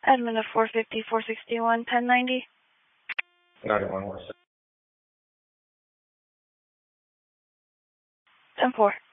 Admin of 450, 461, 1090. Got it, 1 more. 10-4.